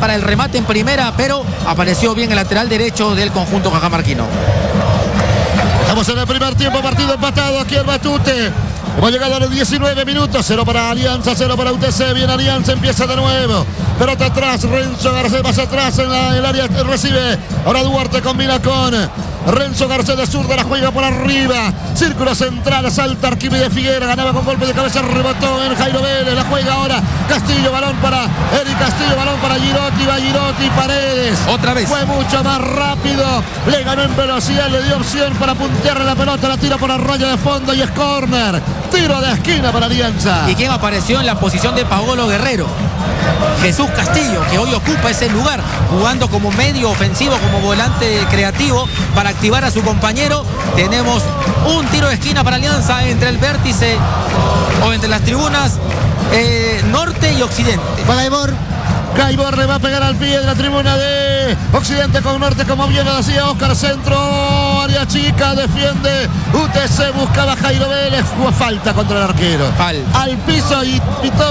para el remate en primera, pero apareció bien el lateral derecho del conjunto cajamarquino. Estamos en el primer tiempo, partido empatado aquí en Matute. Hemos llegado a los 19 minutos, 0 para Alianza, 0 para UTC. Bien Alianza, empieza de nuevo. Pelota atrás, Renzo Garcés más atrás en el área, recibe. Ahora Duarte combina con Renzo Garcés de zurda, la juega por arriba. Círculo central, salta Arquímedes Figuera, ganaba con golpe de cabeza, rebotó en Jairo Vélez. La juega ahora Castillo, balón para Eric Castillo, balón para Girotti, va Girotti, Paredes. Otra vez. Fue mucho más rápido, le ganó en velocidad, le dio opción para puntearle la pelota, la tira por la raya de fondo y es córner. Tiro de esquina para Alianza. ¿Y quién apareció en la posición de Paolo Guerrero? Jesús Castillo, que hoy ocupa ese lugar, jugando como medio ofensivo, como volante creativo, para activar a su compañero. Tenemos un tiro de esquina para Alianza entre el vértice o entre las tribunas norte y occidente. Para Gaibor le va a pegar al pie de la tribuna de Occidente con Norte, como bien lo decía Oscar. Centro, área chica, defiende UTC, buscaba Jairo Vélez, fue falta contra el arquero. Falta. Al piso y pitó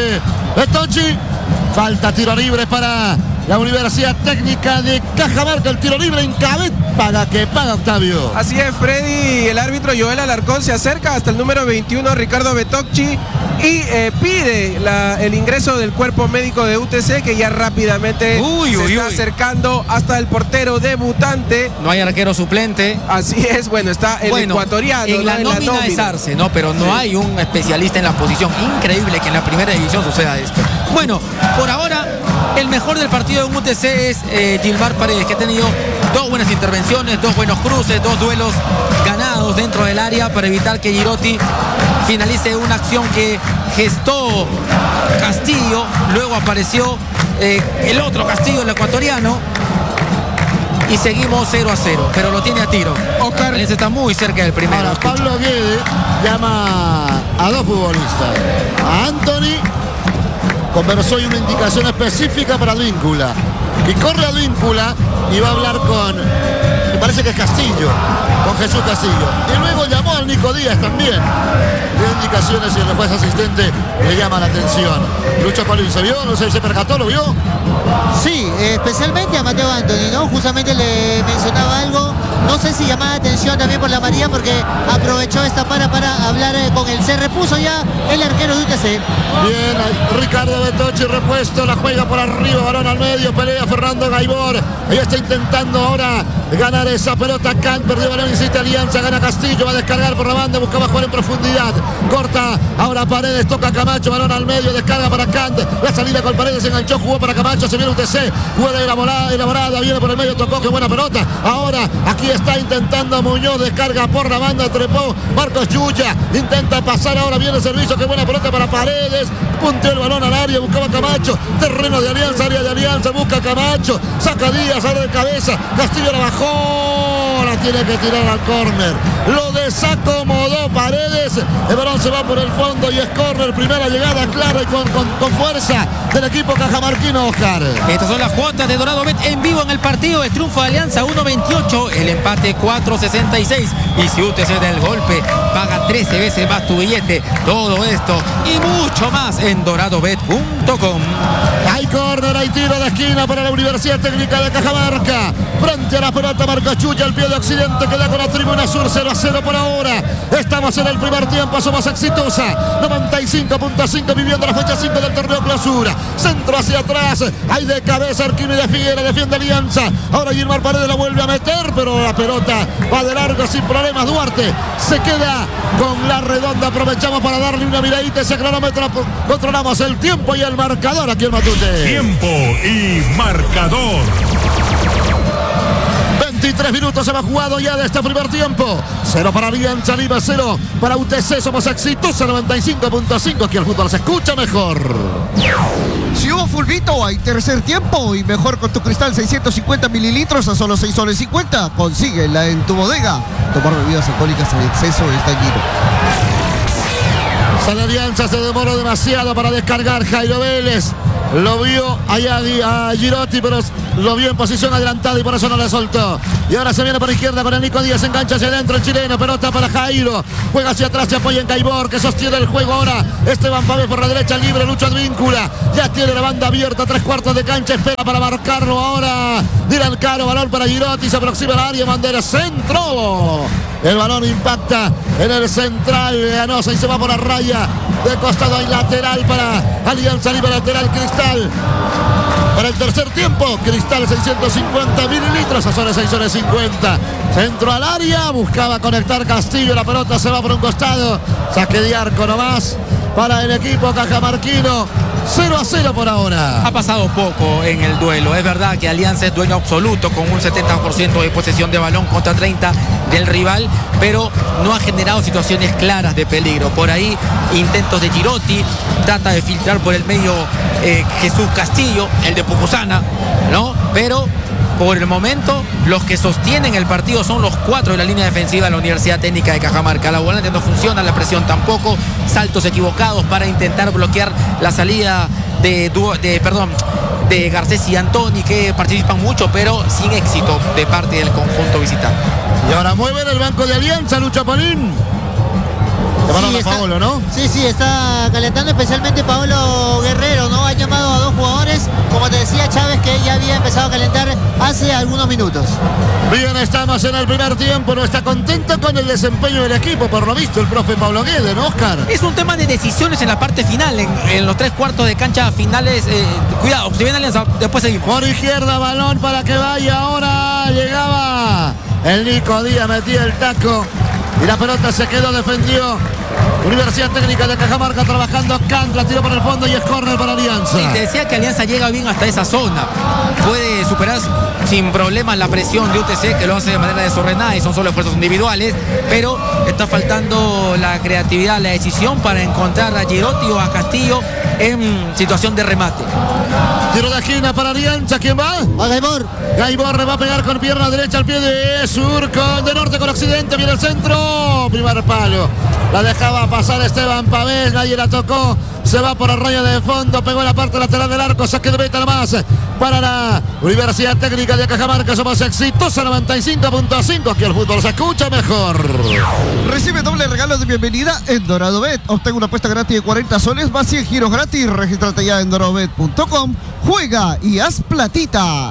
Tochi. Falta, tiro libre para la Universidad Técnica de Cajamarca. El tiro libre en cabeza. Paga Octavio. Así es, Freddy. El árbitro Joel Alarcón se acerca hasta el número 21, Ricardo Betocchi, y pide el ingreso del cuerpo médico de UTC, que ya rápidamente se está acercando hasta el portero debutante. No hay arquero suplente. Así es, bueno, está el ecuatoriano. En la nómina es Arce, ¿no? Pero no hay un especialista en la posición. Increíble que en la primera división suceda esto. Bueno, por ahora, el mejor del partido de UTC es Gilmar Paredes, que ha tenido dos buenas intervenciones, dos buenos cruces, dos duelos ganados dentro del área para evitar que Girotti finalice una acción que gestó Castillo. Luego apareció el otro Castillo, el ecuatoriano, y seguimos 0-0, pero lo tiene a tiro. Oscar está muy cerca del primero. Ahora Pablo Guede llama a dos futbolistas, a Anthony, conversó y una indicación específica para Advíncula, y corre Advíncula y va a hablar con, me parece que es Castillo, con Jesús Castillo, y luego llamó al Nico Díaz también. Dio indicaciones y el juez asistente le llama la atención. Lucho Colín, ¿se vio? No sé, ¿se percató? ¿Lo vio? Sí, especialmente a Mateo Anthony, ¿no? Justamente le mencionaba algo. No sé si llamaba la atención también por la María, porque aprovechó esta para hablar con él. Se repuso ya el arquero de UTC. Bien, Ricardo Betocchi repuesto, la juega por arriba, balón al medio, pelea Fernando Gaibor. Ahí está intentando ahora ganar esa pelota. Kant perdió balón, insiste Alianza, gana Castillo, va a descargar por la banda, buscaba jugar en profundidad. Corta, ahora Paredes, toca Camacho, balón al medio, descarga para Kant. La salida con Paredes, enganchó, jugó para Camacho, se viene UTC, juega elaborada, viene por el medio, tocó, qué buena pelota. Ahora, aquí está intentando Muñoz, descarga por la banda, trepó Marcos Yuya, intenta pasar, ahora viene el servicio, qué buena pelota para Paredes, punteó el balón al área, buscaba Camacho, terreno de Alianza, área de Alianza, busca Camacho, saca Díaz, ahora de cabeza, Castillo la bajó, la tiene que tirar al córner, lo desacomodó Paredes, el balón se va por el fondo y es córner, primera llegada clara y con fuerza del equipo cajamarquino, Oscar. Estas son las cuotas de Dorado Bet en vivo en el partido. El triunfo de Alianza 1.28, el empate 4.66, y si UTC del golpe paga 13 veces más tu billete. Todo esto y mucho más en doradobet.com. Hay córner, hay tiro de esquina para la Universidad Técnica de Cajamarca. Frente a la pelota Marcos Chuya, el pie de Occidente queda con la tribuna sur, 0-0 por ahora. Estamos en el primer tiempo, somos exitosa. 95.5 viviendo la fecha 5 del torneo clausura. Centro hacia atrás, hay de cabeza Arquímedes Figuera, defiende Alianza. Ahora Gilmar Paredes la vuelve a meter, pero la pelota va de largo sin problemas. Duarte se queda con la redonda. Aprovechamos para darle una miradita a ese cronómetro. Controlamos el tiempo y el marcador aquí en Matute. Tiempo y marcador. 23 minutos se va jugado ya de este primer tiempo. 0 para Alianza Lima, 0 para UTC. Somos exitosos, 95.5. Aquí el fútbol se escucha mejor. Si hubo fulbito, hay tercer tiempo y mejor con tu Cristal 650 mililitros a solo 6 soles 50. Consíguela en tu bodega. Tomar bebidas alcohólicas en exceso es dañino. San Alianza se demoró demasiado para descargar Jairo Vélez. Lo vio allá a Girotti, pero lo vio en posición adelantada y por eso no le soltó. Y ahora se viene por izquierda con el Nico Díaz, engancha hacia adentro el chileno, pelota para Jairo, juega hacia atrás, se apoya en Gaibor, que sostiene el juego ahora. Esteban Pavés por la derecha, libre, Lucho Advíncula, ya tiene la banda abierta, 3/4 de cancha, espera para marcarlo ahora. Dylan Caro, balón para Girotti, se aproxima al área, manda el centro. El balón impacta en el central, Ganosa y se va por la raya. De costado hay lateral para Alianza Lima, lateral Cristal. Para el tercer tiempo, Cristal 650 mililitros, a zona 6 horas 50. Centro al área, buscaba conectar Castillo, la pelota se va por un costado. Saque de arco nomás para el equipo cajamarquino. 0-0 por ahora. Ha pasado poco en el duelo. Es verdad que Alianza es dueño absoluto con un 70% de posesión de balón contra 30 del rival, pero no ha generado situaciones claras de peligro. Por ahí intentos de Girotti, trata de filtrar por el medio Jesús Castillo, el de Pucusana, ¿no? Pero por el momento los que sostienen el partido son los 4 de la línea defensiva de la Universidad Técnica de Cajamarca. La volante no funciona, la presión tampoco, saltos equivocados para intentar bloquear la salida de Garcés y Antoni, que participan mucho pero sin éxito de parte del conjunto visitante. Y ahora mueve en el banco de Alianza Lucho Polín. Sí, Paolo, ¿no? Sí, está calentando especialmente Paolo Guerrero, ¿no? Ha llamado a 2 jugadores, como te decía Chávez, que ya había empezado a calentar hace algunos minutos. Bien, estamos en el primer tiempo, no está contento con el desempeño del equipo, por lo visto, el profe Pablo Guede, ¿no, Oscar? Es un tema de decisiones en la parte final, en los 3/4 de cancha finales. Cuidado, si viene Alianza, después seguimos. Por izquierda, balón para que vaya ahora, llegaba el Nico Díaz, metía el taco. Y la pelota se quedó, defendió Universidad Técnica de Cajamarca trabajando. Kant la tiró por el fondo y es córner para Alianza. Sí, te decía que Alianza llega bien hasta esa zona. Puede superar sin problemas la presión de UTC, que lo hace de manera desordenada y son solo esfuerzos individuales, pero está faltando la creatividad, la decisión para encontrar a Girotti o a Castillo en situación de remate. Tiro de esquina para Alianza, ¿quién va? A Gaibor. Gaibor le va a pegar con pierna derecha al pie de sur, de norte con occidente, viene el centro, primer palo. La dejaba pasar Esteban Pavés, nadie la tocó, se va por el rayo de fondo, pegó en la parte lateral del arco, saque de meta nomás para la Universidad Técnica de Cajamarca. Somos exitosos, 95.5, aquí el fútbol se escucha mejor. Recibe doble regalo de bienvenida en Dorado Bet. Obtenga una apuesta gratis de 40 soles, más 100 giros gratis. Regístrate ya en doradobet.com. Juega y haz platita.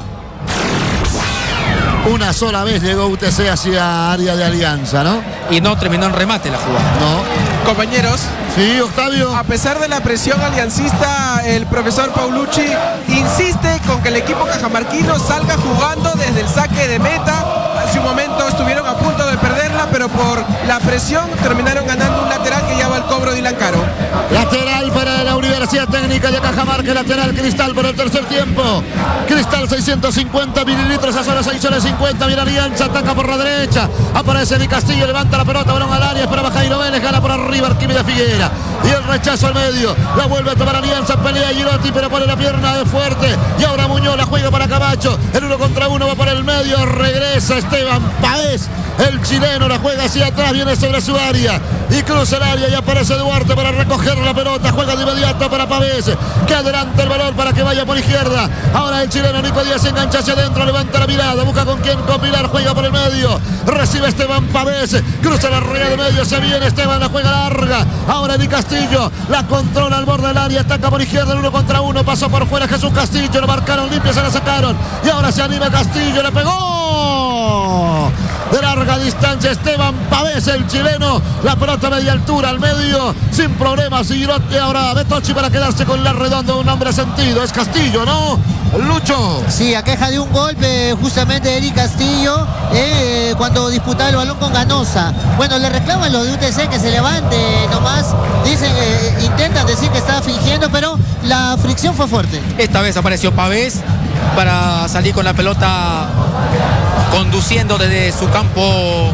Una sola vez llegó UTC hacia área de Alianza, ¿no? Y no terminó en remate la jugada. No. Compañeros, Sí, Octavio. a pesar de la presión aliancista, el profesor Paulucci insiste con que el equipo cajamarquino salga jugando desde el saque de meta. Hace un momento estuvieron a punto de perderla, pero por la presión terminaron ganando un lateral que lleva el cobro de Dylan Caro. Lateral para la Universidad Técnica de Cajamarca, lateral Cristal por el tercer tiempo. Cristal 650 mililitros a solo 6 horas 50. Viene Alianza, ataca por la derecha. Aparece Di Castillo, levanta la pelota, balón al área, espera Jairo Vélez, gana por arriba Arquímedes Figuera. Y el rechazo al medio. La vuelve a tomar Alianza, pelea Girotti, pero pone la pierna de fuerte. Y ahora Muñoz la juega para Camacho. El 1 contra 1 va por el medio, regresa Esteban Páez. El chileno la juega hacia atrás, viene sobre su área y cruza el área y aparece Duarte para recoger la pelota, juega de inmediato para Pavés, que adelanta el balón para que vaya por izquierda. Ahora el chileno Nico Díaz se engancha hacia adentro, levanta la mirada, busca con quién combinar, juega por el medio, recibe Esteban Pavés, cruza la raya de medio, se viene Esteban, la juega larga. Ahora Di Castillo la controla al borde del área, ataca por izquierda, el 1 contra 1, pasó por fuera Jesús Castillo, lo marcaron limpio, se la sacaron y ahora se anima Castillo, le pegó de larga distancia Esteban Pavés, el chileno, la pelota a media altura al medio, sin problemas. Y ahora Betocchi para quedarse con la redonda, un hombre sentido, es Castillo, ¿no? Lucho. Sí, a queja de un golpe justamente de Di Castillo cuando disputaba el balón con Ganosa. Bueno, le reclaman los de UTC que se levante nomás, dicen, intentan decir que estaba fingiendo, pero la fricción fue fuerte. Esta vez apareció Pavés para salir con la pelota conduciendo desde su campo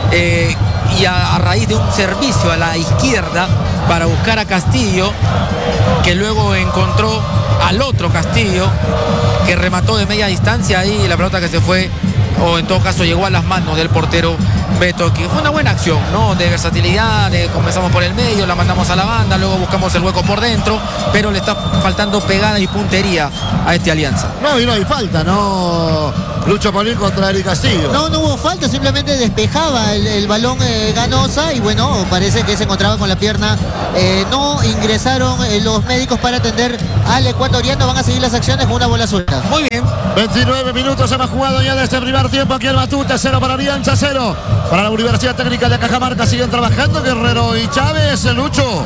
y a raíz de un servicio a la izquierda para buscar a Castillo, que luego encontró al otro Castillo que remató de media distancia y la pelota que se fue, o en todo caso llegó a las manos del portero Betoqui. Fue una buena acción, ¿no? De versatilidad, comenzamos por el medio, la mandamos a la banda, luego buscamos el hueco por dentro, pero le está faltando pegada y puntería a este Alianza. No, y no hay falta, ¿no? Lucho Polín contra Eric Castillo. No hubo falta, simplemente despejaba el balón Ganosa y bueno, parece que se encontraba con la pierna. No ingresaron los médicos para atender al ecuatoriano, van a seguir las acciones con una bola suelta. Muy bien. 29 minutos hemos jugado ya de este primer tiempo aquí en Matute, 0 para Alianza, 0 para la Universidad Técnica de Cajamarca. Siguen trabajando Guerrero y Chávez, Lucho.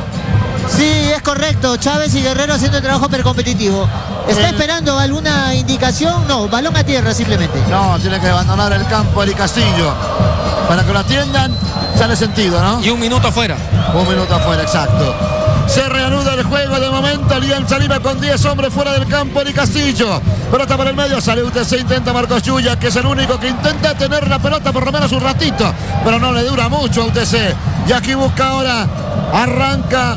Sí, es correcto. Chávez y Guerrero haciendo el trabajo percompetitivo. ¿Está esperando alguna indicación? No, balón a tierra simplemente. No, tiene que abandonar el campo Eric Castillo. Para que lo atiendan, sale sentido, ¿no? Y un minuto afuera. Un minuto afuera, exacto. Se reanuda el juego de momento. Alianza Lima con 10 hombres fuera del campo. Eric Castillo. Pelota por el medio. Sale UTC. Intenta Marcos Yuya, que es el único que intenta tener la pelota por lo menos un ratito. Pero no le dura mucho a UTC. Y aquí busca ahora. Arranca.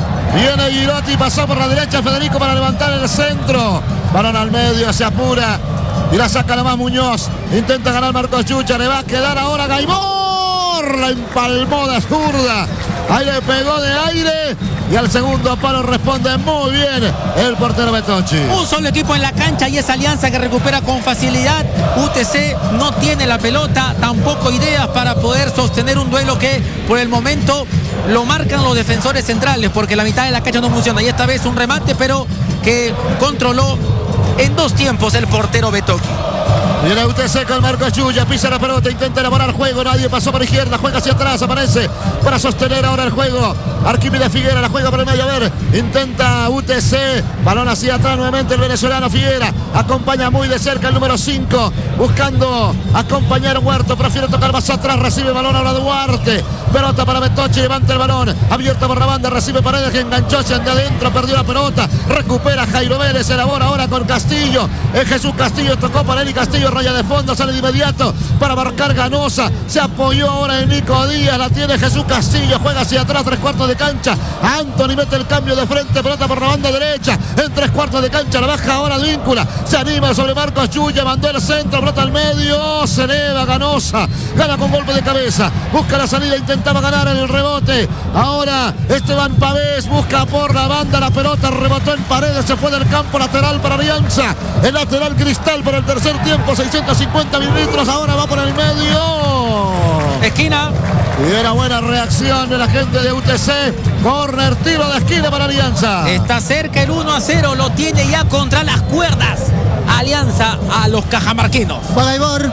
Viene Girotti. Pasó por la derecha Federico para levantar el centro. Balón al medio. Se apura. Y la saca nomás Muñoz. Intenta ganar Marcos Yuya. Le va a quedar ahora Gaibor. La empalmó de zurda. Ahí le pegó de aire y al segundo palo responde muy bien el portero Betochi. Un solo equipo en la cancha y esa Alianza que recupera con facilidad. UTC no tiene la pelota, tampoco ideas para poder sostener un duelo que por el momento lo marcan los defensores centrales porque la mitad de la cancha no funciona. Y esta vez un remate pero que controló en 2 tiempos el portero Betoqui. Viene UTC con Marcos Yuya, pisa la pelota, intenta elaborar juego, nadie pasó por izquierda, juega hacia atrás, aparece para sostener ahora el juego. Arquímedes Figuera la juega por el medio, a ver, intenta UTC, balón hacia atrás nuevamente el venezolano Figuera, acompaña muy de cerca el número 5, buscando acompañar a Huerto, prefiere tocar más atrás, recibe balón ahora Duarte, pelota para Betochi, levanta el balón, abierto por la banda, recibe Paredes que enganchó hacia adentro, perdió la pelota, recupera Jairo Vélez, elabora ahora con Castillo, es Jesús Castillo, tocó para él y Castillo, raya de fondo, sale de inmediato para marcar Ganosa, se apoyó ahora en Nico Díaz, la tiene Jesús Castillo, juega hacia atrás, 3/4 de cancha, Anthony mete el cambio de frente, pelota por la banda derecha, en 3/4 de cancha, la baja ahora Víncula, se anima sobre Marcos Yuya, mandó el centro, pelota al medio, se eleva Ganosa, gana con golpe de cabeza, busca la salida, intentaba ganar en el rebote, ahora Esteban Pavés busca por la banda, la pelota rebotó en Paredes, se fue del campo lateral para Alianza, el lateral Cristal por el tercer tiempo, 650 mililitros, ahora va por el medio. Esquina. Y era buena reacción de la gente de UTC. Corner, tiro de esquina para Alianza. Está cerca el 1-0, lo tiene ya contra las cuerdas. Alianza a los cajamarquinos. Juan Gaibor.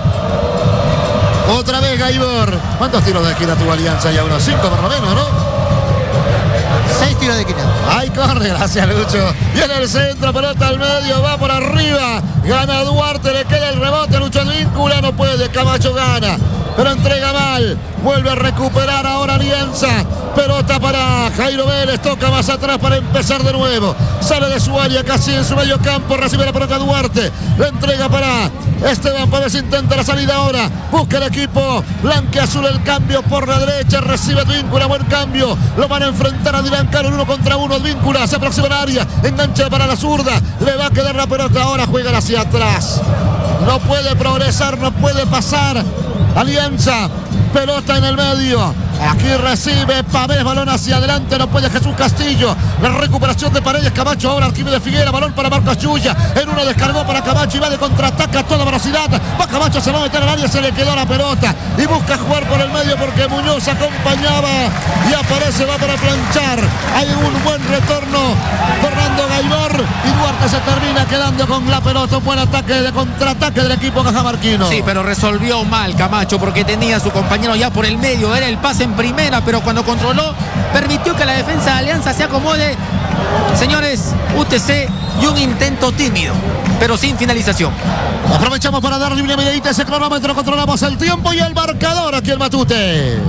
Otra vez Gaibor. ¿Cuántos tiros de esquina tuvo Alianza? Ya unos 5 por lo menos, ¿no? 6 tiros de esquina. Ahí corre, gracias Lucho. Viene el centro, pelota al medio, va por arriba. Gana Duarte, le queda el rebote. Lucho Víncula, no puede, Camacho gana. Pero entrega mal, vuelve a recuperar ahora Alianza, pelota para Jairo Vélez, toca más atrás para empezar de nuevo, sale de su área casi en su medio campo, recibe la pelota Duarte, la entrega para Esteban Pérez, intenta la salida ahora, busca el equipo blanqueazul, el cambio por la derecha, recibe Víncula, buen cambio, lo van a enfrentar a Dylan Caro, 1 contra 1, Víncula se aproxima al área, engancha para la zurda, le va a quedar la pelota, ahora juega hacia atrás, no puede progresar, no puede pasar. Alianza, pelota en el medio. Aquí recibe Pavés, balón hacia adelante, no puede Jesús Castillo. La recuperación de Paredes, Camacho ahora, Arquímedes Figuera, balón para Marcos Yuya. En uno descargó para Camacho y va de contraataque a toda velocidad. Va Camacho, se va a meter al área, se le quedó la pelota. Y busca jugar por el medio porque Muñoz acompañaba y aparece, va para planchar. Hay un buen retorno, Fernando Gaibor. Y Duarte se termina quedando con la pelota. Un buen ataque de contraataque del equipo cajamarquino. Sí, pero resolvió mal Camacho porque tenía a su compañero ya por el medio. Era el pase en primera, pero cuando controló, permitió que la defensa de Alianza se acomode. Señores, UTC y un intento tímido, pero sin finalización. Aprovechamos para darle una medidita a ese cronómetro, controlamos el tiempo y el marcador aquí en Matute.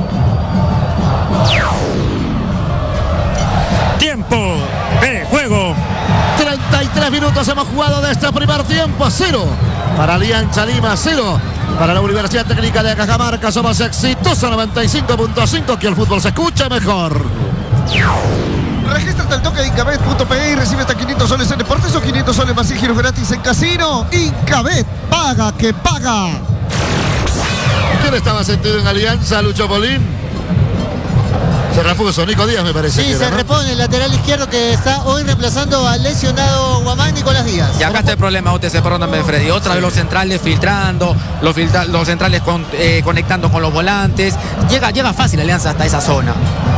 Tiempo de juego. 33 minutos hemos jugado de este primer tiempo. 0 para Alianza Lima, 0 para la Universidad Técnica de Cajamarca. Somos exitosos 95.5, que el fútbol se escucha mejor. Regístrate al toque de Incabet.pe y recibe hasta 500 soles en deportes o 500 soles más y giros gratis en casino. Incabet, paga que paga. ¿Quién estaba sentido en Alianza, Lucho Polín? Se repuso Nico Díaz, me parece. Sí, se repone el lateral izquierdo que está hoy reemplazando al lesionado Guamán Nicolás Díaz. Y acá está el problema, UTC, perdóname, Freddy. Otra vez los centrales filtrando, los centrales conectando con los volantes. Llega fácil Alianza hasta esa zona.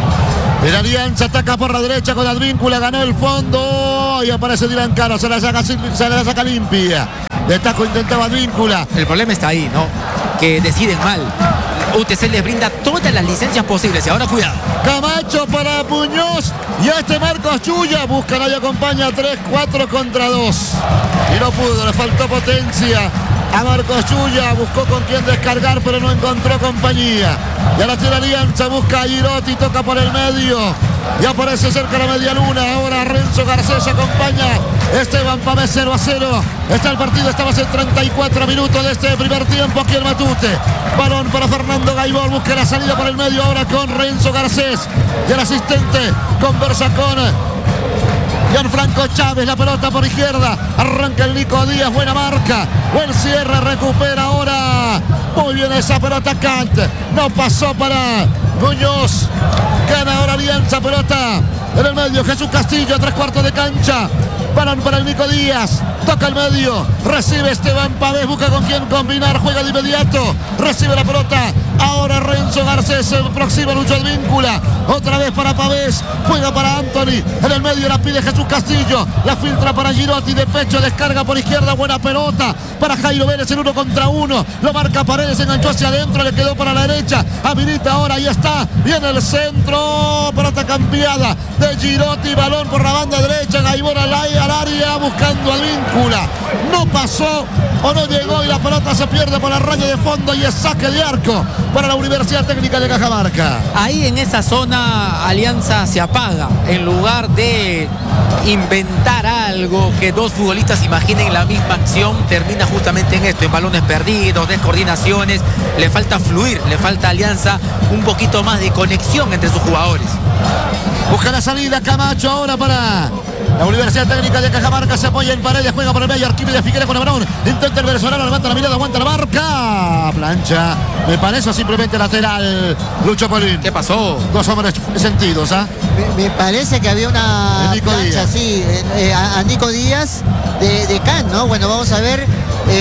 El Alianza ataca por la derecha con Advíncula, ganó el fondo y aparece Dylan Caro, se la saca limpia. De taco intentaba Advíncula. El problema está ahí, ¿no? Que deciden mal. UTC les brinda todas las licencias posibles y ahora cuidado. Camacho para Muñoz y a este Marcos Chuya buscan y acompaña 3-4 contra 2 y no pudo, le faltó potencia a Marcos Chuya, buscó con quién descargar pero no encontró compañía y ahora tiene Alianza, busca a Girotti, toca por el medio y aparece cerca de la media luna. Ahora Renzo Garcés acompaña Esteban Pavés. 0-0 está el partido, estamos en 34 minutos de este primer tiempo aquí en Matute. Balón para Fernando Gaibor, busca la salida por el medio ahora con Renzo Garcés y el asistente conversa con Gianfranco Chávez. La pelota por izquierda, arranca el Nico Díaz, buena marca, buen cierre, recupera ahora muy bien esa pelota Kant, no pasó para Muñoz, gana ahora Alianza, pelota en el medio, Jesús Castillo a 3/4 de cancha, balón para el Nico Díaz, toca el medio, recibe Esteban Pavés, busca con quién combinar, juega de inmediato, recibe la pelota, ahora Renzo Garcés, se aproxima Lucho Advíncula, otra vez para Pavés, juega para Anthony, en el medio la pide Jesús Castillo, la filtra para Girotti, de pecho, descarga por izquierda, buena pelota para Jairo Vélez en 1 contra 1, lo marca Paredes, enganchó hacia adentro, le quedó para la derecha, habilita ahora, ahí está, viene el centro, pelota cambiada de Girotti, balón por la banda derecha, Gaibor al área buscando a Advíncula, no pasó o no llegó y la pelota se pierde por la raya de fondo y es saque de arco para la Universidad Técnica de Cajamarca. Ahí en esa zona Alianza se apaga, en lugar de inventar algo que dos futbolistas imaginen la misma acción, termina justamente en esto, en balones perdidos, descoordinaciones, le falta fluir, le falta a Alianza un poquito más de conexión entre sus jugadores. Busca la salida Camacho ahora para la Universidad Técnica de Cajamarca, se apoya en Paredes, juega por el medio, Arquímedes Figueres con el balón, intenta el venezolano, levanta la mirada, aguanta la marca, plancha, me parece simplemente lateral, Lucho Polín. ¿Qué pasó? Dos hombres sentidos, ¿ah? Me parece que había una Nico plancha, Díaz. sí, a Nico Díaz de Can, ¿no? Bueno, vamos a ver,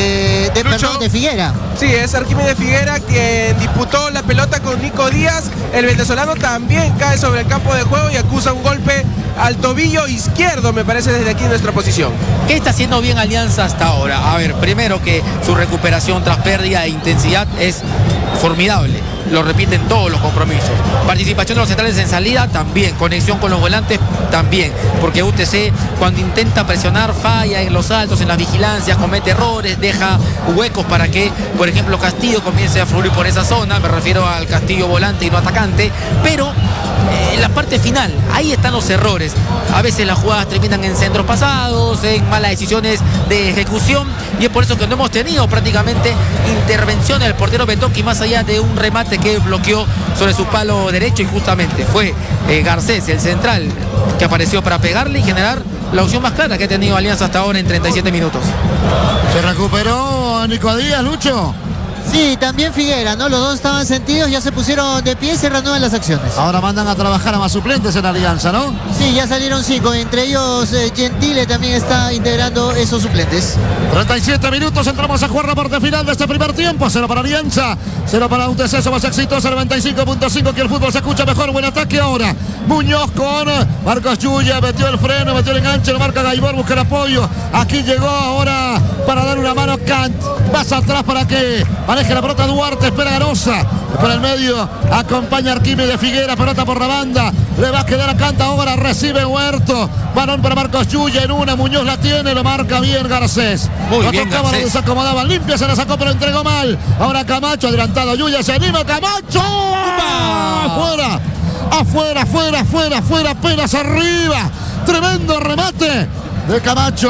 de Figuera. Sí, es Arquímedes Figuera quien disputó la pelota con Nico Díaz. El venezolano también cae sobre el campo de juego y acusa un golpe al tobillo izquierdo, me parece, desde aquí en nuestra posición. ¿Qué está haciendo bien Alianza hasta ahora? A ver, primero que su recuperación tras pérdida de intensidad es formidable. Lo repiten todos los compromisos. Participación de los centrales en salida también. Conexión con los volantes también. Porque UTC cuando intenta presionar falla en los saltos, en las vigilancias, comete errores, deja huecos para que, por ejemplo, Castillo comience a fluir por esa zona. Me refiero al Castillo volante y no atacante. Pero en la parte final, ahí están los errores. A veces las jugadas terminan en centros pasados, en malas decisiones de ejecución. Y es por eso que no hemos tenido prácticamente intervención del portero Betoki, más allá de un remate que bloqueó sobre su palo derecho, y justamente fue Garcés, el central, que apareció para pegarle y generar la opción más clara que ha tenido Alianza hasta ahora en 37 minutos. Se recuperó a Nico Díaz, Lucho. Sí, también Figuera, ¿no? Los dos estaban sentidos, ya se pusieron de pie y se reanudan las acciones. Ahora mandan a trabajar a más suplentes en Alianza, ¿no? Sí, ya salieron 5, entre ellos Gentile también está integrando esos suplentes. 37 minutos, entramos a jugar la parte final de este primer tiempo. 0 para Alianza, 0 para UTC, somos exitosos, 95.5, que el fútbol se escucha mejor. Buen ataque ahora. Muñoz con Marcos Chuya, metió el freno, metió el enganche, lo marca Gaibor, busca el apoyo. Aquí llegó ahora para dar una mano Kant. Vas atrás para que maneje la pelota Duarte, espera Garosa. Por el medio, acompaña Arquímedes Figuera, pelota por la banda. Le va a quedar a Kant ahora, recibe Huerto. Balón para Marcos Chuya en una, Muñoz la tiene, lo marca bien Garcés. Muy lo bien, tocaba, Garcés. se acomodaba, limpia, se la sacó, pero entregó mal. Ahora Camacho, adelantado, Yuya se anima, Camacho. Afuera, afuera, afuera, afuera, afuera, apenas arriba. Tremendo remate de Camacho.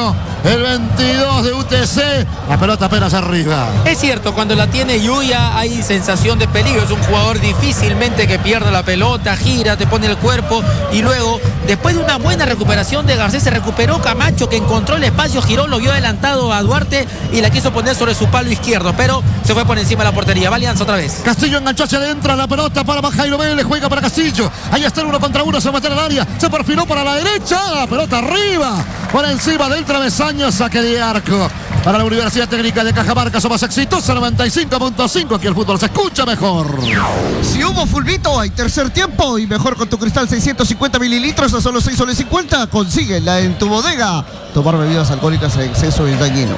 el 22 de UTC. La pelota apenas arriba. Es cierto, cuando la tiene Yuya hay sensación de peligro. Es un jugador difícilmente que pierda la pelota, gira, te pone el cuerpo y luego, después de una buena recuperación de Garcés, se recuperó Camacho, que encontró el espacio, giró, lo vio adelantado a Duarte y la quiso poner sobre su palo izquierdo, pero se fue por encima de la portería. Va Alianza otra vez. Castillo enganchó hacia adentro, la pelota para Jairo Vélez, juega para Castillo. Ahí está el 1 contra 1, se mete al área, se perfiló para la derecha, la pelota arriba, por encima del travesaño, saque de arco. Para la Universidad Técnica de Cajamarca somos exitosa, 95.5, aquí el fútbol se escucha mejor. Si hubo fulbito, hay tercer tiempo y mejor con tu Cristal 650 mililitros a solo 6 soles 50. Consíguela en tu bodega. Tomar bebidas alcohólicas en exceso es dañino.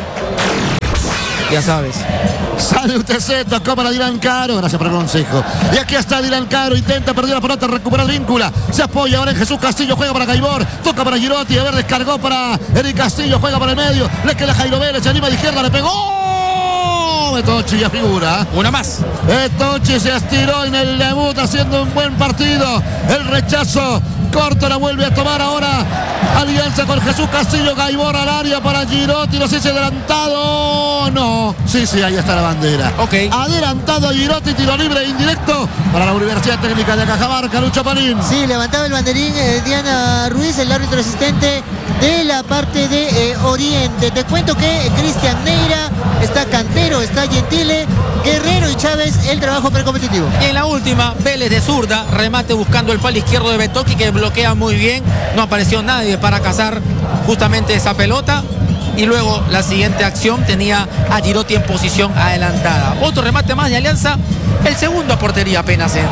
Ya sabes. Sale UTC, tocó para Dylan Caro, gracias por el consejo. Y aquí está Dylan Caro, intenta perder la pelota, recupera el víncula. Se apoya ahora en Jesús Castillo, juega para Gaibor, toca para Girotti, a ver, descargó para Eric Castillo, juega para el medio, le queda Jairo Vélez, se anima de izquierda, le pegó. Betochi ya figura. Una más. Betochi se estiró en el debut haciendo un buen partido. El rechazo corto la vuelve a tomar ahora Alianza con Jesús Castillo. Gaibor al área para Girotti, no sé si adelantado. No, sí, ahí está la bandera. Ok. Adelantado Girotti, tiro libre indirecto para la Universidad Técnica de Cajamarca, Lucho Palín. Sí, levantaba el banderín Diana Ruiz, el árbitro asistente de la parte de Oriente. Te cuento que Cristian Neira, está Cantero, está Gentile, Guerrero y Chávez, el trabajo precompetitivo. Y en la última, Vélez de zurda, remate buscando el palo izquierdo de Betoki, que bloquea muy bien. No apareció nadie para cazar justamente esa pelota. Y luego la siguiente acción tenía a Girotti en posición adelantada. Otro remate más de Alianza, el segundo a portería apenas en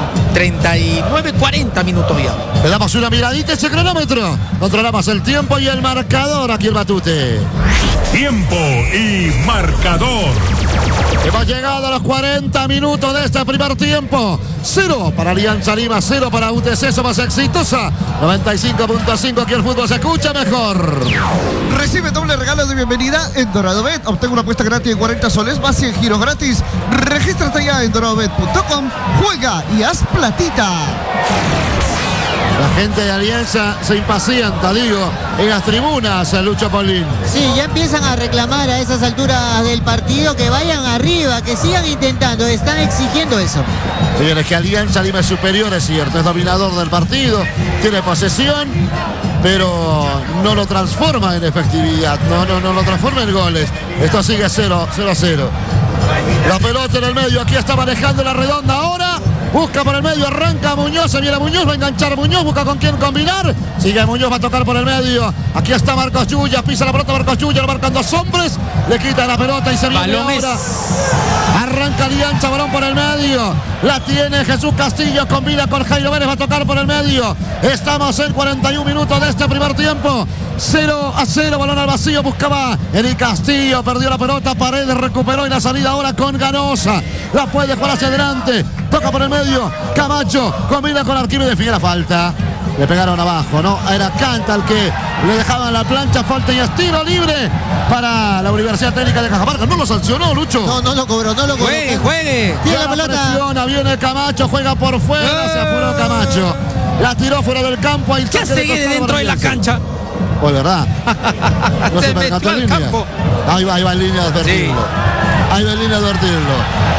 39-40 minutos ya. Le damos una miradita a ese cronómetro. Controlamos el tiempo y el marcador aquí el Batute. Tiempo y marcador. Hemos llegado a los 40 minutos de este primer tiempo. 0 para Alianza Lima, 0 para UTC, somos exitosa. 95.5, aquí el fútbol se escucha mejor. Recibe doble regalo de bienvenida en DoradoBet. Obtenga una apuesta gratis de 40 soles más 100 giros gratis. Regístrate ya en doradobet.com. Juega y haz platita. La gente de Alianza se impacienta, digo, en las tribunas, Lucho Paulín. Sí, ya empiezan a reclamar a esas alturas del partido que vayan arriba, que sigan intentando, están exigiendo eso. Bien, es que Alianza Lima es superior, es cierto, es dominador del partido, tiene posesión, pero no lo transforma en efectividad, no lo transforma en goles. Esto sigue 0-0. La pelota en el medio, aquí está manejando la redonda ahora. Busca por el medio, arranca Muñoz, se viene Muñoz, va a enganchar Muñoz, busca con quién combinar. Sigue Muñoz, va a tocar por el medio. Aquí está Marcos Yuya, pisa la pelota Marcos Yuya, lo marcan dos hombres. Le quita la pelota y se viene Balones. ahora. Arranca Alianza, balón por el medio. La tiene Jesús Castillo, combina con Jairo Vélez, va a tocar por el medio. Estamos en 41 minutos de este primer tiempo. 0-0, balón al vacío, buscaba Eric Castillo, perdió la pelota, Paredes recuperó y la salida ahora con Ganosa. La puede jugar hacia adelante, toca por el medio, Camacho, combina con Arquímedes, Figuera, falta. Le pegaron abajo, ¿no? Era Canta el que le dejaban la plancha, falta y estiro libre para la Universidad Técnica de Cajamarca. No lo sancionó, Lucho. No lo cobró. Juegue. Tiene la pelota. Presiona, viene Camacho, juega por fuera, se apuró Camacho. La tiró fuera del campo. Ahí Ya sigue dentro de la cancha. Pues verdad. No Se se percató metió en al línea. campo. Ahí va en línea de advertirlo. Sí. Ahí va en línea de advertirlo.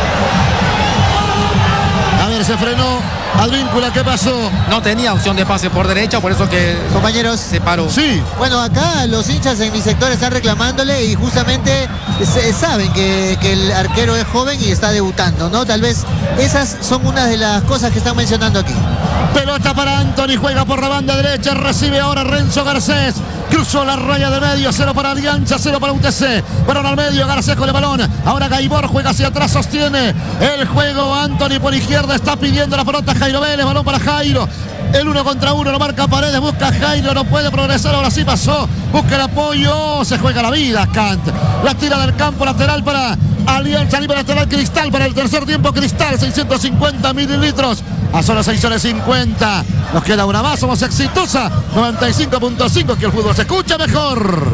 A ver, se frenó. Advíncula, ¿qué pasó? No tenía opción de pase por derecha, por eso que Compañeros, se paró. Sí. bueno, acá los hinchas en mi sector están reclamándole y justamente saben que el arquero es joven y está debutando, ¿no? Tal vez esas son una de las cosas que están mencionando aquí. Pelota para Anthony, juega por la banda derecha, recibe ahora Renzo Garcés. Cruzó la raya de medio, 0 para Alianza, 0 para UTC. Balón al medio, Garcés con el balón. Ahora Gaibor juega hacia atrás, sostiene el juego. Anthony por izquierda está pidiendo la pelota Jairo Vélez, balón para Jairo. El 1 contra 1 lo marca Paredes, busca Jairo, no puede progresar, ahora sí pasó. Busca el apoyo, se juega la vida Kant. La tira del campo lateral para Alianza Lima, lateral Cristal para el tercer tiempo. Cristal, 650 mililitros. A solo 6 horas 50. Nos queda una más, somos exitosa. 95.5, que el fútbol se escucha mejor.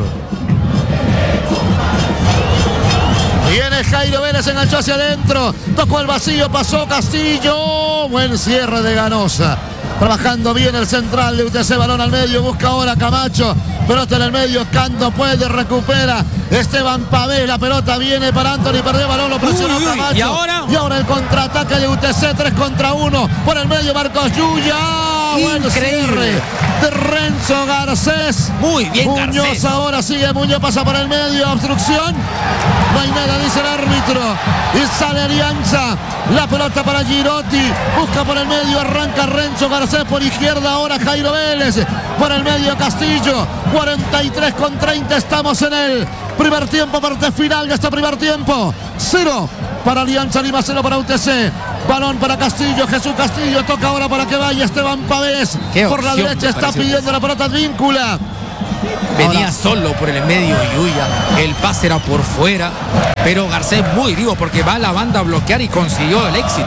Viene Jairo Vélez, enganchó hacia adentro. Tocó el vacío, pasó Castillo. Buen cierre de Ganosa. trabajando bien el central de UTC, balón al medio, busca ahora Camacho, pelota en el medio, Cando puede, recupera Esteban Pavés, la pelota viene para Anthony, perdió balón, lo presionó Camacho. ¿Y ahora el contraataque de UTC, 3 contra 1, por el medio Marcos Yuya. Buen cierre de Renzo Garcés. Muy bien, Muñoz Garcés. ahora sigue, Muñoz pasa por el medio, obstrucción. No hay nada, dice el árbitro. Y sale Alianza. La pelota para Girotti. Busca por el medio, arranca Renzo Garcés por izquierda. Ahora Jairo Vélez. Por el medio Castillo. 43 con 30. Estamos en el primer tiempo, parte final de este primer tiempo. 0 para Alianza Lima, 0 para UTC. Balón para Castillo, Jesús Castillo. Toca ahora para que vaya Esteban Pavés. Por la derecha está pidiendo la pelota Advíncula. Venía solo por el medio Yuya, el pase era por fuera, pero Garcés muy vivo porque va a la banda a bloquear y consiguió el éxito.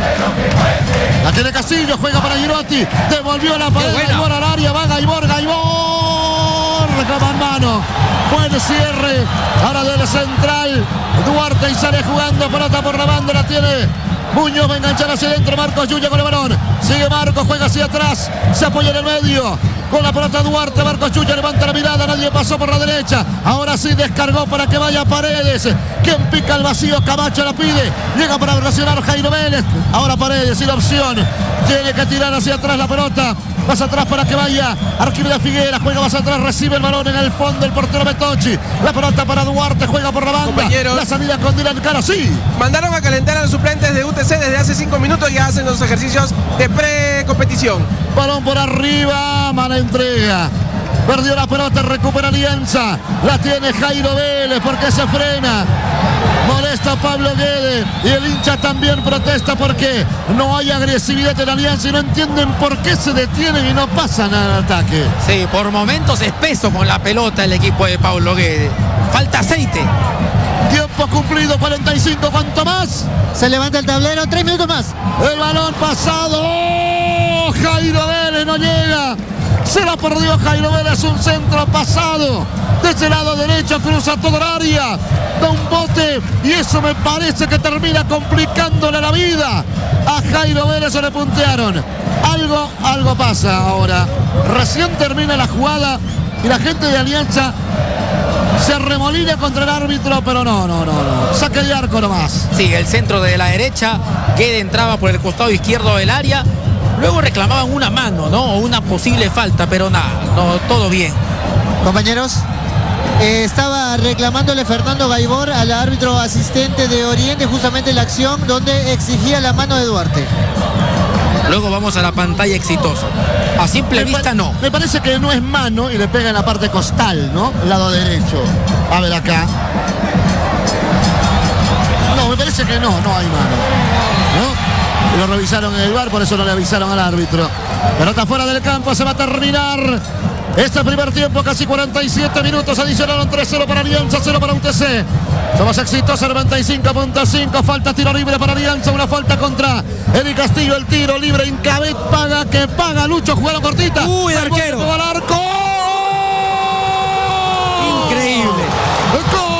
La tiene Castillo, juega para Girotti, devolvió la pared, Gaibor al área, va Gaibor, reclama en mano, buen cierre, ahora del central, Duarte y sale jugando, pelota por la banda, la tiene Muñoz, va a enganchar hacia adentro, Marcos Yuya con el balón, sigue Marcos, juega hacia atrás, se apoya en el medio, con la pelota Duarte, Marcos Yuya levanta la mirada, nadie pasó por la derecha, ahora sí descargó para que vaya Paredes, quien pica el vacío, Camacho la pide, llega para presionar Jairo Vélez, ahora Paredes y la opción, tiene que tirar hacia atrás la pelota, más atrás para que vaya Arquímedes Figuera, juega más atrás, recibe el balón en el fondo el portero Betocchi, la pelota para Duarte, juega por la banda, compañeros, la salida con Dylan Cara, sí. Mandaron a calentar a los suplentes de UTC desde hace 5 minutos, ya hacen los ejercicios de pre-competición. Balón por arriba, mala entrega. Perdió la pelota, recupera Alianza. La tiene Jairo Vélez porque se frena. Molesta a Pablo Guede y el hincha también protesta porque no hay agresividad en Alianza y no entienden por qué se detienen y no pasan al ataque. Sí, por momentos espeso con la pelota el equipo de Pablo Guede. Falta aceite. Tiempo cumplido, 45, ¿cuánto más? Se levanta el tablero, 3 minutos más. El balón pasado. ¡Oh! Jairo Vélez no llega. Se la perdió Jairo Vélez, un centro pasado. Desde el lado derecho cruza todo el área. Da un bote y eso me parece que termina complicándole la vida. A Jairo Vélez se le puntearon. Algo pasa ahora. Recién termina la jugada y la gente de Alianza se arremolina contra el árbitro, pero no. Saque de arco nomás. Sí, el centro de la derecha, Guede entraba por el costado izquierdo del área. Luego reclamaban una mano, ¿no? O una posible falta, pero nada, no, todo bien. Compañeros, estaba reclamándole Fernando Gaibor al árbitro asistente de Oriente justamente la acción donde exigía la mano de Duarte. Luego vamos a la pantalla exitosa. A simple vista no. Me parece que no es mano y le pega en la parte costal, ¿no? El lado derecho. A ver acá. No, me parece que no hay mano. ¿No? Lo revisaron en el VAR, por eso no le avisaron al árbitro. Pelota fuera del campo, se va a terminar este primer tiempo, casi 47 minutos, adicionaron 3-0 para Alianza, 0 para UTC. Somos exitosos, 95.5, falta tiro libre para Alianza, una falta contra Eric Castillo, el tiro libre, Incabet paga, Lucho, jugaron cortita. Uy, el arquero. Al arco. Increíble. ¡Gol!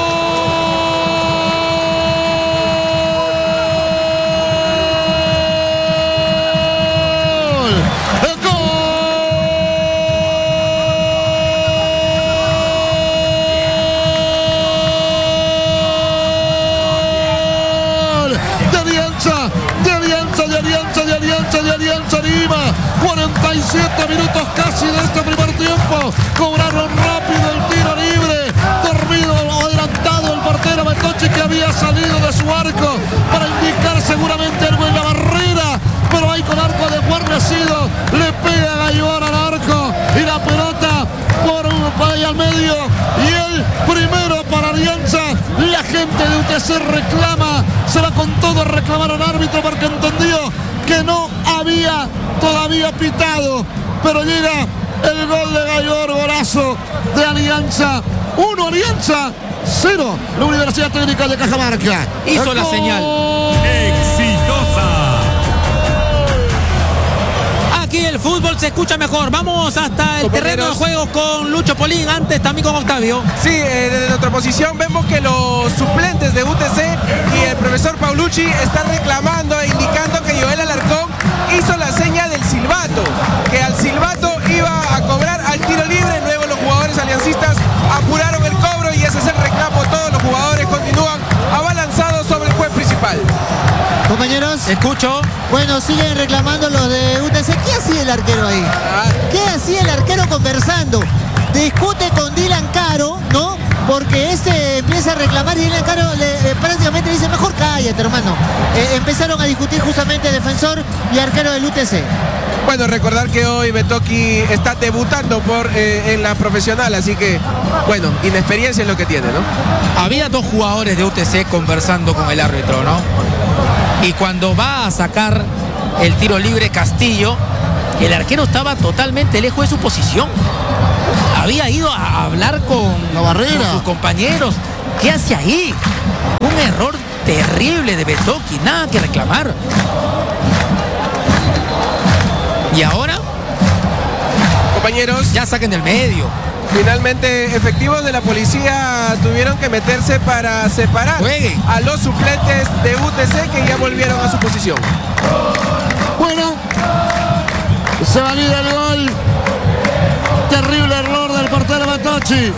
De Alianza Lima, 47 minutos casi de este primer tiempo, cobraron rápido el tiro libre, dormido o adelantado el portero Betocchi que había salido de su arco para indicar seguramente algo en la barrera, pero ahí con arco de guarnecido le pega a Gaibor al arco y la pelota por ahí al medio y el primero para Alianza. La gente de UTC reclama, se va con todo a reclamar al árbitro porque entendió que no había todavía pitado, pero llega el gol de Gaibor, golazo de Alianza, 1 Alianza, 0 la Universidad Técnica de Cajamarca. Hizo la señal. Exitosa. Aquí el fútbol se escucha mejor. Vamos hasta el terreno de juego con Lucho Polín, antes también con Octavio. Sí, desde nuestra posición vemos que los suplentes de UTC y el profesor Paulucci están reclamando e indicando que Joel Alarcón hizo la seña del silbato, que al silbato iba a cobrar al tiro libre. Luego los jugadores aliancistas apuraron el cobro y ese es el reclamo. Todos los jugadores continúan abalanzados sobre el juez principal. Compañeros, Escucho. bueno, siguen reclamando los de UTC. ¿Qué hacía el arquero ahí? ¿Qué hacía el arquero conversando? Discute con Dylan Caro, ¿no? Porque empieza a reclamar y Dylan Caro prácticamente dice, mejor cállate, hermano. Empezaron a discutir justamente defensor y arquero del UTC. Bueno, recordar que hoy Betoki está debutando en la profesional, así que, bueno, inexperiencia es lo que tiene, ¿no? Había dos jugadores de UTC conversando con el árbitro, ¿no? Y cuando va a sacar el tiro libre Castillo, el arquero estaba totalmente lejos de su posición. Había ido a hablar con sus compañeros. ¿Qué hace ahí? Un error terrible de Betoki, nada que reclamar. Y ahora, compañeros, ya saquen del medio. Finalmente, efectivos de la policía tuvieron que meterse para separar a los suplentes de UTC que ya volvieron a su posición. Bueno, se valida el gol. Terrible error del portero Betochi.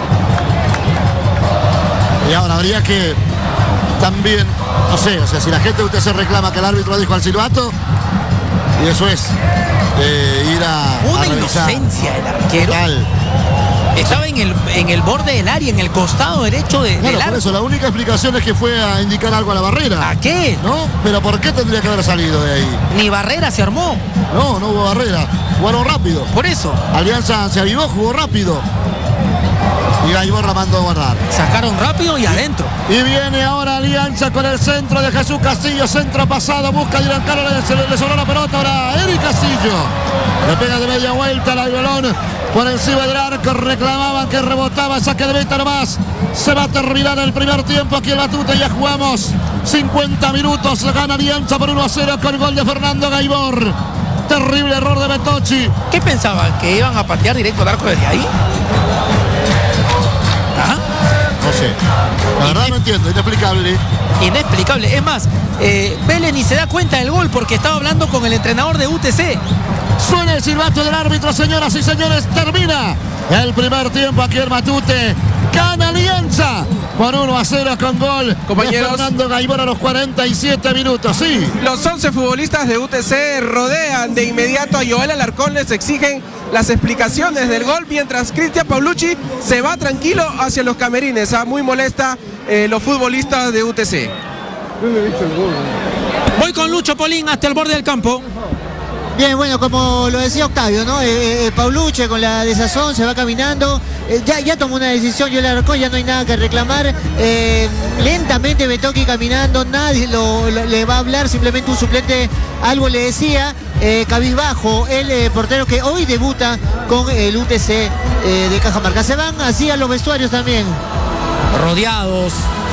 Y ahora habría que también, no sé, o sea, si la gente de UTC reclama que el árbitro dijo al silbato, y eso es ir a revisar. Inocencia el arquero. Total. Estaba en el borde del área, en el costado derecho del Por arco. eso, la única explicación es que fue a indicar algo a la barrera. ¿A qué? ¿No? Pero ¿por qué tendría que haber salido de ahí? Ni barrera se armó. No, no hubo barrera. Jugaron rápido. Por eso. Alianza se avivó, jugó rápido. Y Gaibor la mandó a guardar. Sacaron rápido y adentro. Y viene ahora Alianza con el centro de Jesús Castillo. Centro pasado, busca Dylan Caro, le sobró la pelota. Ahora Eric Castillo. Le pega de media vuelta al balón. Por encima del arco, reclamaban que rebotaba, saque de meta nomás. Se va a terminar el primer tiempo aquí en Matute, ya jugamos 50 minutos, gana Alianza por 1-0 con gol de Fernando Gaibor. Terrible error de Betochi. ¿Qué pensaban? ¿Que iban a patear directo al arco desde ahí? ¿Ah? No sé, la verdad no entiendo, inexplicable. Inexplicable. Es más, Vélez ni se da cuenta del gol porque estaba hablando con el entrenador de UTC. Suena el silbato del árbitro, señoras y señores. Termina el primer tiempo aquí en Matute. Gana Alianza por 1-0 con gol de Fernando Gaibor a los 47 minutos. Sí. Los 11 futbolistas de UTC rodean de inmediato a Joel Alarcón, les exigen las explicaciones del gol, mientras Cristian Paulucci se va tranquilo hacia los camerines. Muy molesta los futbolistas de UTC. Voy con Lucho Polín hasta el borde del campo. Bien, bueno, como lo decía Octavio, ¿no? Paulucci con la desazón se va caminando, ya tomó una decisión, yo le arrancó, ya no hay nada que reclamar. Lentamente Betoki caminando, nadie le va a hablar, simplemente un suplente algo le decía. Cabizbajo, el portero que hoy debuta con el UTC de Cajamarca. Se van así a los vestuarios también. Rodeados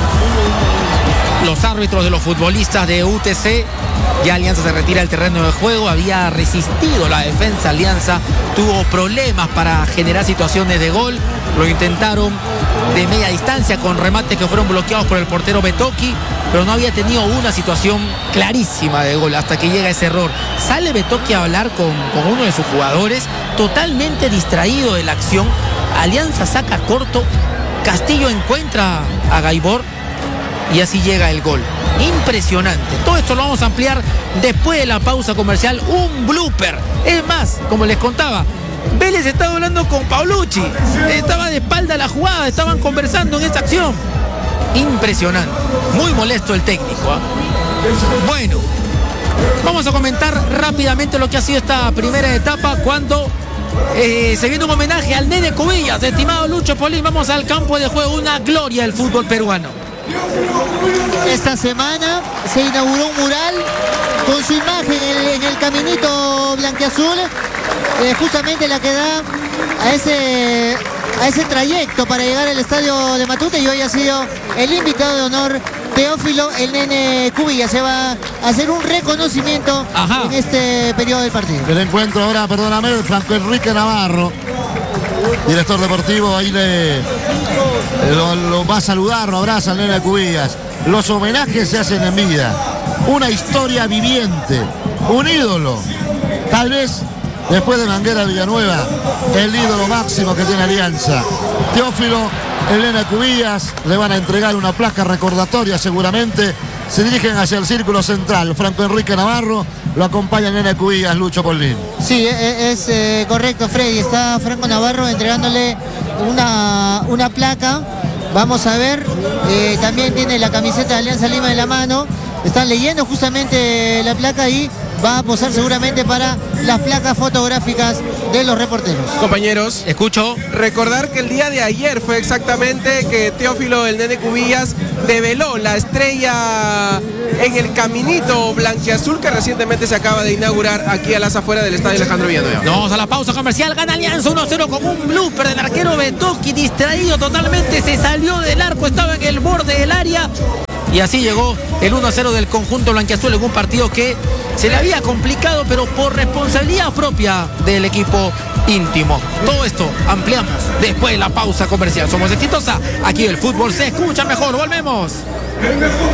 los árbitros de los futbolistas de UTC. Ya Alianza se retira del terreno de juego. Había resistido la defensa. Alianza tuvo problemas para generar situaciones de gol. Lo intentaron de media distancia con remates que fueron bloqueados por el portero Betoki, pero no había tenido una situación clarísima de gol hasta que llega ese error. Sale Betoki a hablar con uno de sus jugadores, totalmente distraído de la acción. Alianza saca corto. Castillo encuentra a Gaibor y así llega el gol. Impresionante. Todo esto lo vamos a ampliar después de la pausa comercial. Un blooper. Es más, como les contaba, Vélez estaba hablando con Paulucci. Estaba de espalda a la jugada. Estaban conversando en esta acción. Impresionante. Muy molesto el técnico, ¿eh? Bueno, vamos a comentar rápidamente lo que ha sido esta primera etapa cuando se viene un homenaje al Nene Cubillas. Estimado Lucho Polín, vamos al campo de juego. Una gloria del fútbol peruano. Esta semana se inauguró un mural con su imagen en el caminito blanquiazul, justamente la que da a ese trayecto para llegar al estadio de Matute, y hoy ha sido el invitado de honor Teófilo el Nene Cubillas. Se va a hacer un reconocimiento en este periodo del partido. El encuentro ahora, perdóname, Franco Enrique Navarro, director deportivo, ahí lo va a saludar, lo abraza al Nene Cubillas. Los homenajes se hacen en vida. Una historia viviente, un ídolo Tal vez después de Manguera Villanueva, el ídolo máximo que tiene Alianza. Teófilo, el Nene Cubillas, le van a entregar una placa recordatoria seguramente. Se dirigen hacia el círculo central. Franco Enrique Navarro, lo acompaña el Nene Cubillas, Lucho Polín. Sí, es correcto, Freddy. Está Franco Navarro entregándole una placa. Vamos a ver, también tiene la camiseta de Alianza Lima en la mano. Están leyendo justamente la placa y va a posar seguramente para las placas fotográficas de los reporteros. Compañeros, escucho. Recordar que el día de ayer fue exactamente que Teófilo, el Nene Cubillas, develó la estrella en el caminito blanquiazul que recientemente se acaba de inaugurar aquí a las afueras del estadio Alejandro Villanueva. Vamos a la pausa comercial. Gana Alianza 1-0 con un blooper del arquero Betoki, distraído totalmente, se salió del arco, estaba en el borde del área. Y así llegó el 1-0 del conjunto blanquiazul en un partido que se le había complicado, pero por responsabilidad propia del equipo íntimo. Todo esto ampliamos después de la pausa comercial. Somos Exitosa. Aquí el fútbol se escucha mejor. Volvemos.